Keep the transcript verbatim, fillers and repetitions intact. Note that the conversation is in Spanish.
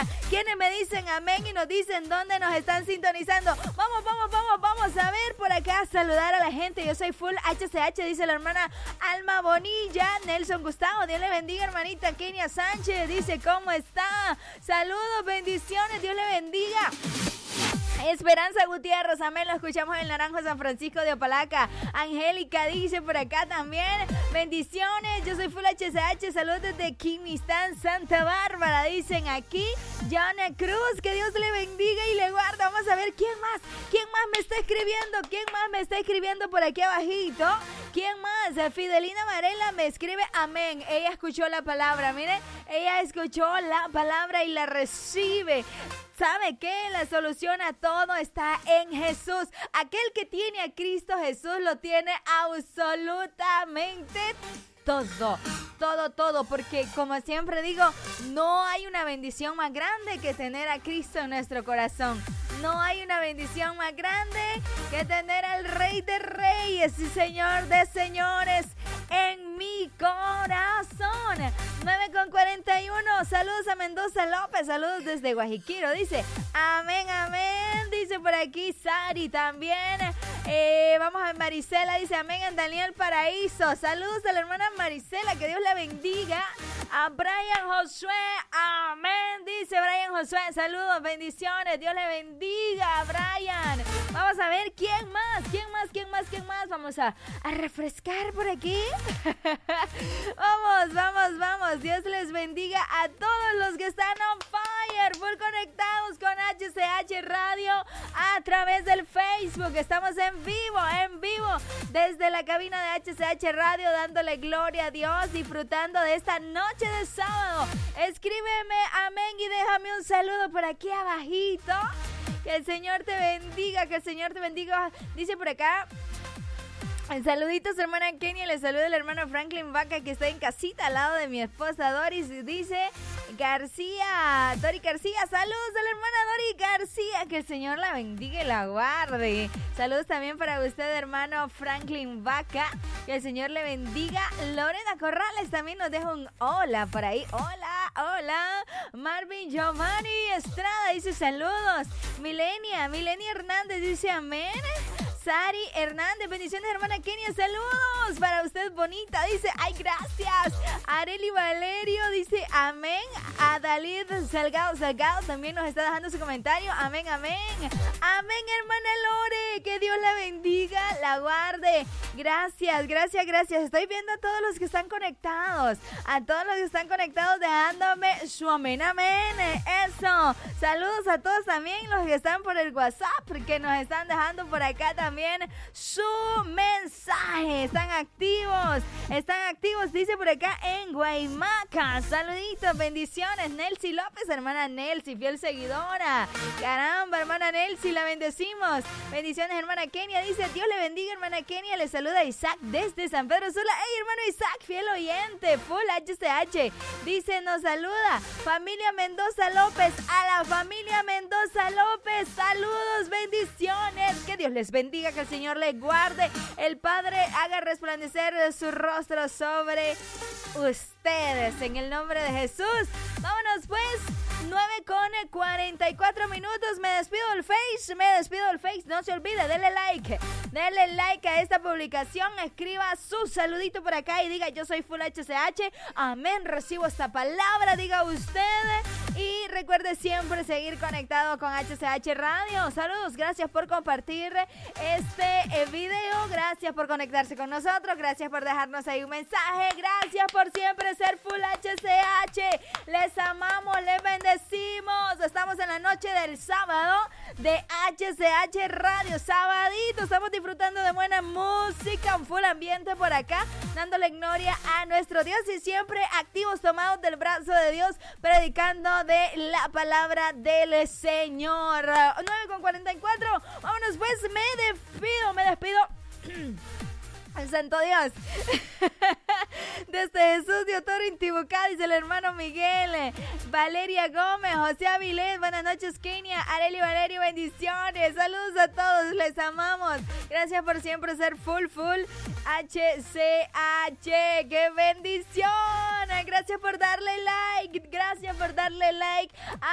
¿Quiénes me dicen amén y nos dicen dónde nos están sintonizando? Vamos, vamos, vamos, vamos a ver por acá, saludar a la gente. Yo soy full H C H, dice la hermana Alma Bonilla. Nelson Gustavo, Dios le bendiga, hermanita Kenia Sánchez, dice, ¿cómo está? Saludos, bendiciones, Dios le bendiga. Esperanza Gutiérrez, amén, lo escuchamos en Naranjo, San Francisco de Opalaca. Angélica dice por acá también, bendiciones, yo soy Full H C H, saludos desde Quimistán, Santa Bárbara, dicen aquí. Jana Cruz, que Dios le bendiga y le guarda. Vamos a ver quién más, quién más me está escribiendo, quién más me está escribiendo por aquí abajito. ¿Quién más? Fidelina Varela me escribe amén. Ella escuchó la palabra, miren, ella escuchó la palabra y la recibe. ¿Sabe qué? La solución a todo está en Jesús. Aquel que tiene a Cristo Jesús lo tiene absolutamente todo. Todo, todo. Porque como siempre digo, no hay una bendición más grande que tener a Cristo en nuestro corazón. No hay una bendición más grande que tener al Rey de Reyes y Señor de Señores en mi corazón. nueve con cuarenta y uno. Saludos a Mendoza López. Saludos desde Guajiquiro. Dice, amén, amén. Dice por aquí Sari también. Eh, vamos a ver, Marisela dice, amén, en Daniel Paraíso. Saludos a la hermana Marisela. Que Dios la bendiga. A Brian Josué. Amén. Dice Brian Josué. Saludos, bendiciones. Dios le bendiga a Brian. Vamos a ver quién más, quién más, quién más, quién más. Vamos a, a refrescar por aquí. Vamos, vamos, vamos. Dios les bendiga a todos los que están on fire, full conectados con H C H Radio a través del Facebook. Estamos en vivo, en vivo, desde la cabina de H C H Radio, dándole gloria a Dios, disfrutando de esta noche de sábado. Escríbeme amén y déjame un saludo por aquí abajito. Que el Señor te bendiga, que el Señor te bendiga. Dice por acá, saluditos hermana Kenia, le saluda el hermano Franklin Vaca que está en casita al lado de mi esposa Doris. Dice García, Dori García, saludos a la hermana Dori García, que el Señor la bendiga y la guarde. Saludos también para usted hermano Franklin Vaca, que el Señor le bendiga. Lorena Corrales también nos deja un hola por ahí, hola, hola. Marvin Giovanni Estrada dice saludos. Milenia, Milenia Hernández dice amén. Sari Hernández, bendiciones hermana Kenia, saludos para usted bonita, dice, ay gracias. Areli Valerio dice amén. Adalid Salgado Salgado también nos está dejando su comentario, amén, amén. Amén hermana Lore, que Dios la bendiga, la guarde. Gracias, gracias, gracias. Estoy viendo a todos los que están conectados, a todos los que están conectados dejándome su amén, amén. Eso, saludos a todos también los que están por el WhatsApp, que nos están dejando por acá también. También su mensaje. Están activos. Están activos, dice por acá en Guaymaca. Saluditos, bendiciones. Nelcy López, hermana Nelcy, fiel seguidora. Caramba, hermana Nelcy, la bendecimos. Bendiciones, hermana Kenia. Dice, Dios le bendiga, hermana Kenia. Le saluda Isaac desde San Pedro Sula. Hey, hermano Isaac, fiel oyente. Full H C H. Dice, nos saluda familia Mendoza López. A la familia Mendoza López. Saludos, bendiciones. Que Dios les bendiga. Que el Señor les guarde, el Padre haga resplandecer su rostro sobre ustedes, en el nombre de Jesús. Vámonos pues, nueve con cuarenta y cuatro minutos, me despido del Face, me despido del Face, no se olvide, denle like, denle like a esta publicación, escriba su saludito por acá y diga, yo soy Full H C H, amén, recibo esta palabra, diga usted, y recuerde siempre seguir conectado con H C H Radio. Saludos, gracias por compartir este video, gracias por conectarse con nosotros, gracias por dejarnos ahí un mensaje, gracias por siempre ser Full H C H, les amamos, les bendecimos. Estamos en la noche del sábado de H C H Radio, sabadito, estamos disfrutando de buena música, un full ambiente por acá, dándole gloria a nuestro Dios y siempre activos, tomados del brazo de Dios, predicando de la palabra del Señor. nueve con cuarenta y cuatro, vámonos pues, me despido, me despido. Al santo Dios. Desde Jesús de Otoro Intibucá, dice el hermano Miguel. Valeria Gómez, José Avilés, buenas noches Kenia, Areli Valerio, bendiciones. Saludos a todos, les amamos. Gracias por siempre ser full, full H C H. ¡Qué bendición! Gracias por darle like, gracias por darle like.